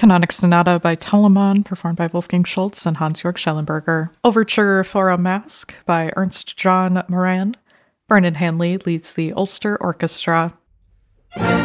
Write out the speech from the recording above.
Canonic Sonata by Telemann, performed by Wolfgang Schultz and Hans-Jörg Schellenberger. Overture for a Mask by Ernst John Moran. Brendan Hanley leads the Ulster Orchestra.